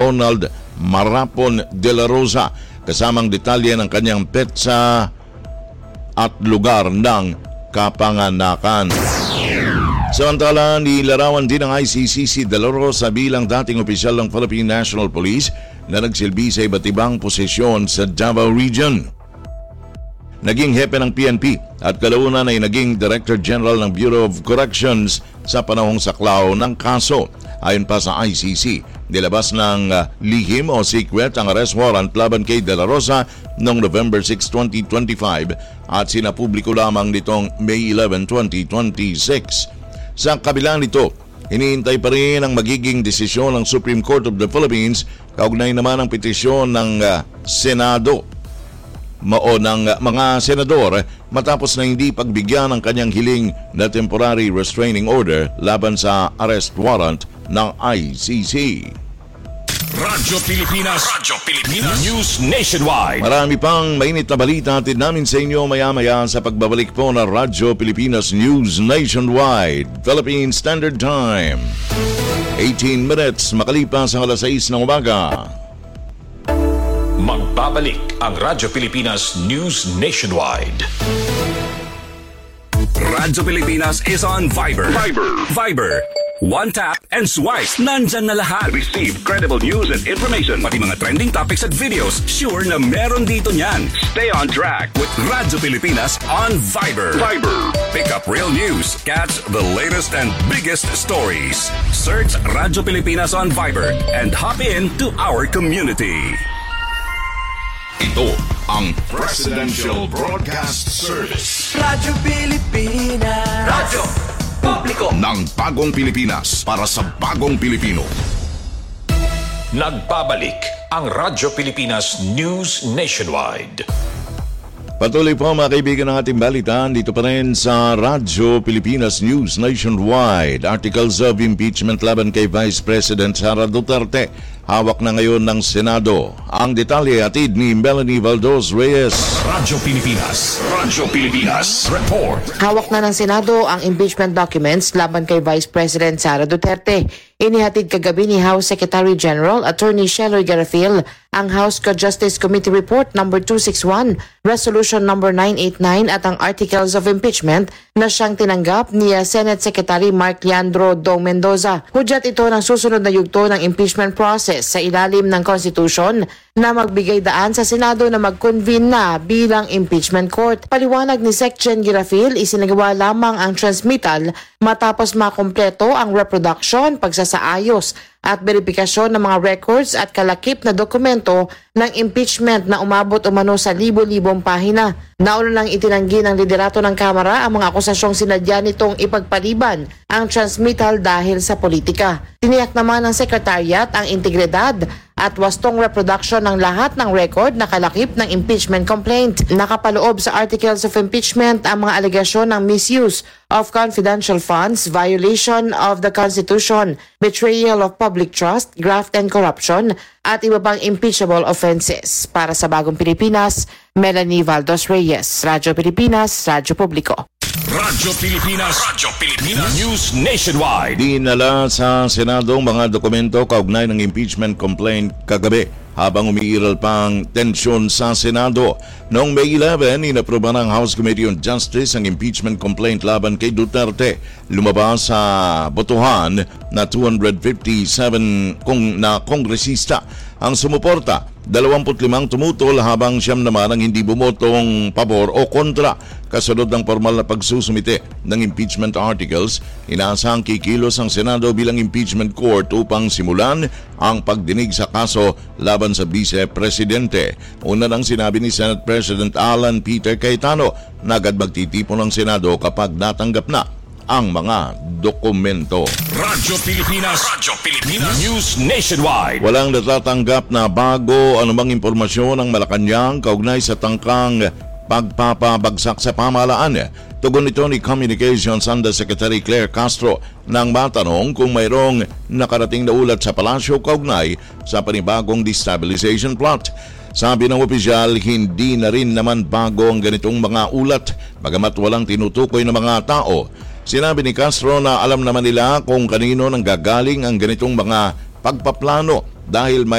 Ronald Marapon de la Rosa, kasamang detalye ng kanyang petsa at lugar ng kapanganakan. Samantala, nilarawan din ng ICC si De La Rosa bilang dating opisyal ng Philippine National Police na nagsilbi sa iba't ibang posisyon sa Davao Region. Naging hepe ng PNP at kalaunan ay naging Director General ng Bureau of Corrections sa panahong saklaw ng kaso. Ayon pa sa ICC, nilabas ng lihim o secret ang arrest warrant laban kay De La Rosa noong November 6, 2025 at sinapubliko lamang nitong May 11, 2026. Sa kabila nito, hinihintay pa rin ang magiging desisyon ng Supreme Court of the Philippines kaugnay naman ang petisyon ng Senado o ng mga senador matapos na hindi pagbigyan ng kanyang hiling na temporary restraining order laban sa arrest warrant ng ICC. Radyo Pilipinas News Nationwide. Marami pang mainit na balita hatid namin sa inyo maya-maya sa pagbabalik po ng Radyo Pilipinas News Nationwide. Philippine Standard Time, 18 minutes makalipas ang alas 6 ng umaga. Magbabalik ang Radyo Pilipinas News Nationwide. Radyo Pilipinas is on Viber. One tap and swipe. Nandyan na lahat. Receive credible news and information. Pati mga trending topics at videos. Sure na meron dito niyan. Stay on track with Radyo Pilipinas on Viber. Pick up real news. Catch the latest and biggest stories. Search Radyo Pilipinas on Viber and hop in to our community. Ito ang Presidential Broadcast Service. Radyo Pilipinas. Radyo Publiko ng bagong Pilipinas para sa bagong Pilipino. Nagbabalik ang Radyo Pilipinas News Nationwide. Patuloy po mga kaibigan ng ating balitaan dito pa rin sa Radyo Pilipinas News Nationwide. Articles of impeachment laban kay Vice President Sara Duterte hawak na ngayon ng Senado. Ang detalye atid ni Melanie Valdos Reyes. Radyo Pilipinas Report. Hawak na ng Senado ang impeachment documents laban kay Vice President Sara Duterte. Inihatid kagabi ni House Secretary General Attorney Sheloy Garafil ang House Justice Committee Report No. 261, Resolution No. 989 at ang Articles of Impeachment na siyang tinanggap ni Senate Secretary Mark Leandro Do Mendoza. Hudyat ito ng susunod na yugto ng impeachment process sa ilalim ng Constitution na magbigay daan sa Senado na mag-convene na bilang impeachment court. Paliwanag ni Sec. Gen. Garafil, isinagawa lamang ang transmittal matapos makumpleto ang reproduction, pagsasaayos at verifikasyon ng mga records at kalakip na dokumento ng impeachment na umabot umano sa libo-libong pahina. Nauna nang itinanggi ng liderato ng Kamara ang mga akusasyong sinadya nitong ipagpaliban ang transmittal dahil sa politika. Tiniyak naman ng Secretariat ang integridad at wastong reproduction ng lahat ng record na kalakip ng impeachment complaint. Nakapaloob sa Articles of Impeachment ang mga alegasyon ng misuse of confidential funds, violation of the Constitution, betrayal of public trust, graft and corruption, at iba pang impeachable offenses. Para sa Bagong Pilipinas, Melanie Valdos Reyes, Radyo Pilipinas, Radyo Publiko. Radyo Pilipinas News Nationwide. Dinala sa Senado ang mga dokumento kaugnay ng impeachment complaint kagabi habang umiiral pang tensyon sa Senado. Noong May 11, inaproba ng House Committee on Justice ang impeachment complaint laban kay Duterte. Lumabas sa botohan na 257 na kongresista ang sumuporta. 25 tumutol habang 9 naman ang hindi bumotong pabor o kontra. Kasunod ng formal na pagsusumite ng impeachment articles, inaasahang kikilos ang Senado bilang impeachment court upang simulan ang pagdinig sa kaso laban sa Vice Presidente. Una nang sinabi ni Senate President Alan Peter Cayetano na agad magtitipon ng Senado kapag natanggap na ang mga dokumento. Radyo Pilipinas News Nationwide. Walang natatanggap na bago anumang impormasyon ng Malacanang kaugnay sa tangkang pagpapabagsak sa pamahalaan. Tugon nito ni Communications Undersecretary Claire Castro nang matanong kung mayroong nakarating na ulat sa palasyo kaugnay sa panibagong destabilization plot. Sabi ng opisyal, hindi na rin naman bago ang ganitong mga ulat, bagamat walang tinutukoy na mga tao. Sinabi ni Castro na alam naman nila kung kanino nang gagaling ang ganitong mga pagpaplano dahil may